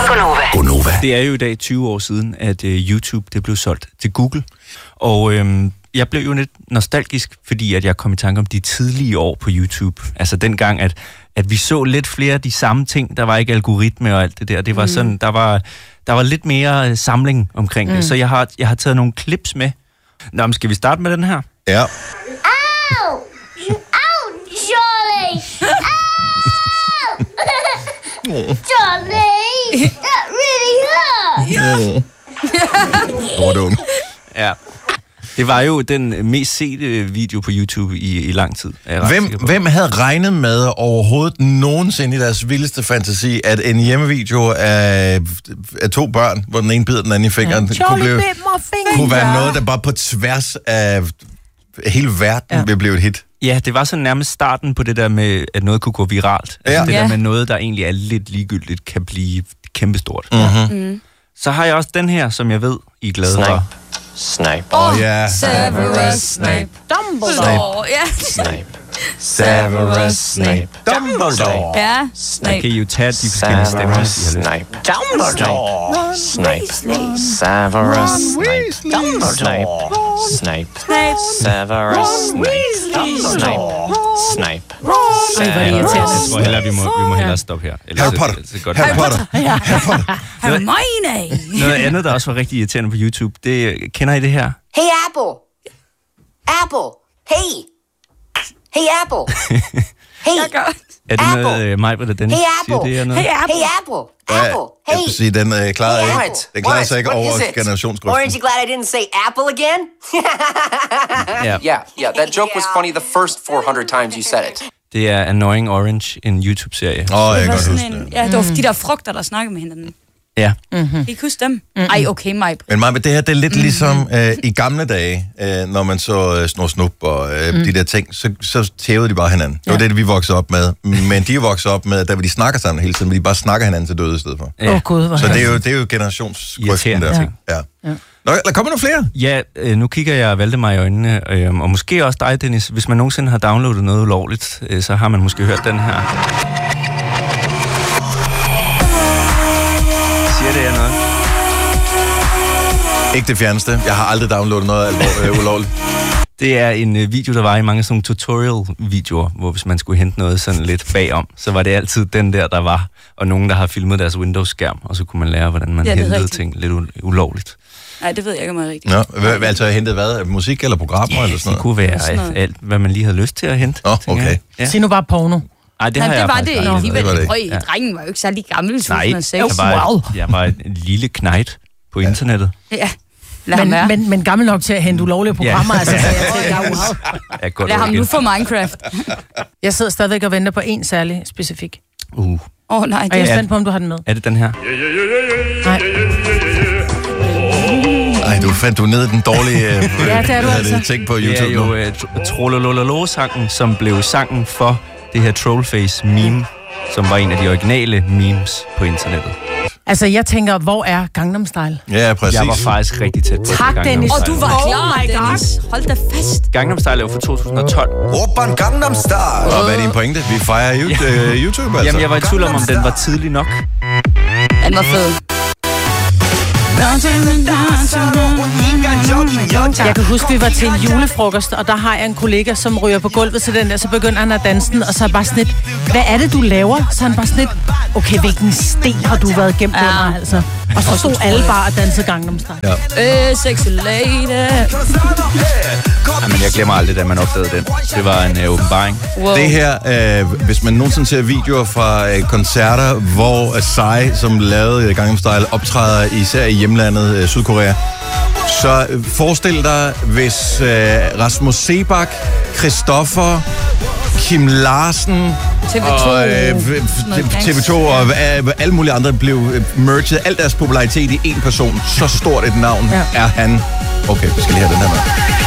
Gonova. Det er jo i dag 20 år siden, at YouTube det blev solgt til Google. Og jeg blev jo lidt nostalgisk, fordi at jeg kom i tanke om de tidlige år på YouTube. Altså dengang, at vi så lidt flere af de samme ting. Der var ikke algoritme og alt det der. Det var sådan, der var lidt mere samling omkring det. Så jeg har taget nogle clips med. Nå, men skal vi starte med den her? Ja. Au! Au, Charlie! Au! Charlie! That really hurt! Hvor dum. Ja. Det var jo den mest sete video på YouTube i lang tid. Hvem havde regnet med overhovedet nogensinde i deres vildeste fantasi, at en hjemmevideo af 2 børn, hvor den ene bider den anden i fingeren, kunne være noget, der bare på tværs af hele verden ville blive et hit? Ja, det var sådan nærmest starten på det der med, at noget kunne gå viralt. Altså det der med noget, der egentlig er lidt ligegyldigt, kan blive kæmpestort. Så har jeg også den her, som jeg ved, I er glade for. Snape. Ja. Severus Snape. Dumbledore. Ja. Snape. Severus Snape. Dumbledore. Ja. Der Snape. kan I jo tage de forskellige stemmer, hvis I har lyst. Snape. Dumbledore. Snape. Severus Snape. Dumbledore. Snape. Severus Snape. Snape. Ej, hvor er det irriterende. Jeg tror hellere, vi må hellere stoppe her. Harry Potter. Hermione. Noget andet, der også var rigtig irriterende på YouTube, det kender I det her? Hey, Apple. Apple. Hey. Hey, Apple. Hey. Er det noget, Majbert og Dennis Hey, siger Apple. det er noget? Hey, Apple. Hey, Apple. Apple. Jeg Hey. vil sige, den klarer sig ikke What over is it? generationsgrøften. Orange, you glad I didn't say Apple again? Ja. That joke was funny the first 400 times you said it. Det er Annoying Orange, en YouTube-serie. Jeg Det kan var godt sådan huske det. ja, det var de der frugter, der snakkede med hinanden. Ja. Kan I ikke huske dem? Ej, okay, mig. Men Maja, det her, det er lidt ligesom i gamle dage, når man så Snor Snup og de der ting, så tævede de bare hinanden. Det var det, vi voksede op med. Men de er vokset op med, der hvor de snakker sammen hele tiden, men de bare snakker hinanden til døde i stedet for. Gud, hvor Så det er jo generationsgrøften der. Irriterende Ja. Nå, der kommer nogle flere. Ja, nu kigger jeg Valdemar i øjnene, og måske også dig, Dennis. Hvis man nogensinde har downloadet noget ulovligt, så har man måske hørt den her. Siger det noget? Ikke det fjerneste. Jeg har aldrig downloadet noget ulovligt. Det er en video, der var i mange sådan tutorial-videoer, hvor hvis man skulle hente noget sådan lidt bagom, så var det altid den der var, og nogen, der har filmet deres Windows-skærm, og så kunne man lære, hvordan man hentede ting lidt ulovligt. Nej, det ved jeg ikke, om jeg er rigtigt. Nå, altså hentet hvad? Musik eller programmer eller sådan noget? Det kunne være alt, hvad man lige havde lyst til at hente. Okay. Ja. Sig nu bare porno. Ej, det har jeg var faktisk det aldrig. alligevel. det. Prøv, drengen var jo ikke særlig gammel i 2006. Jeg var en lille knejt på internettet. Ja. Lad ham være. Men gammel nok til at hente ulovlige programmer, altså, så jeg tænker, Lad ham nu få Minecraft. Jeg sidder stadigvæk og venter på en særlig specifik. Nej, Og jeg er spændt på, om du har den med. Er det den her? Nej. Ej, du er nede i den dårlige Ja, det er du altså. ting på YouTube Det er jo Trollolololo-sangen, som blev sangen for det her Trollface-meme, som var en af de originale memes på internettet. Altså, jeg tænker, hvor er Gangnam Style? Ja, præcis. Jeg var faktisk rigtig tæt på Tak, Gangnam Dennis. Style. Og du var klar, Dennis. Hold da fast. Gangnam Style er jo fra 2012. Oppan Gangnam Style. Og hvad er din pointe? Vi fejrer YouTube, altså. Jamen, jeg var i tvivl om den var tidlig nok. Den var fed. Jeg kan huske, vi var til en julefrokost, og der har jeg en kollega, som ryger på gulvet til den der, så begynder han at danse den, og så er bare sådan lidt, hvad er det, du laver? Så er han bare sådan lidt, okay, hvilken sten har du været gemt under, altså? Og så stod alle bare og dansede Gangnam Style. Ja. Sexy lady. Jamen, jeg glemmer aldrig, da man opdagede den. Det var en åbenbaring. Wow. Det her, hvis man nogensinde ser videoer fra koncerter, hvor Psy, som lavede Gangnam Style, optræder især i hjemlandet Sydkorea, så forestil dig, hvis Rasmus Sebak, Christoffer, Kim Larsen TV2. og TV2 og alle mulige andre blev merged. Al deres popularitet i én person. Så stort et navn er han. Okay, vi skal lige have den her med.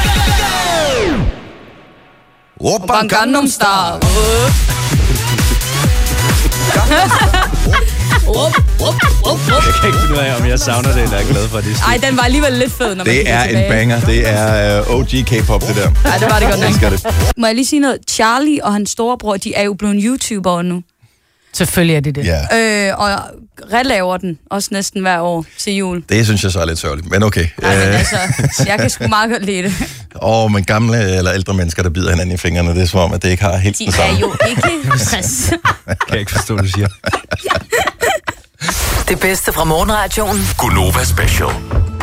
Oppan Gangnam Style. Jeg kan ikke finde ud af, om jeg savner det, eller er glad for det. Ej, den var alligevel lidt fed, når man Det kigger er en tilbage. banger. Det er OG K-pop, det der. Ja, det var det godt nok. Elsker det. Må jeg lige sige noget? Charlie og hans storebror, de er jo blevet YouTubere nu. Selvfølgelig er det det. Ja. Og relaver den også næsten hver år til jul. Det synes jeg så er lidt sørgeligt, men okay. Nej, men altså, jeg kan sgu meget godt lide det. Men gamle eller ældre mennesker, der bider hinanden i fingrene, det er som om, at det ikke har helt den De samme. er jo ikke stress. Kan jeg ikke forstå, du siger. Det bedste fra morgenradioen. Gonova Special.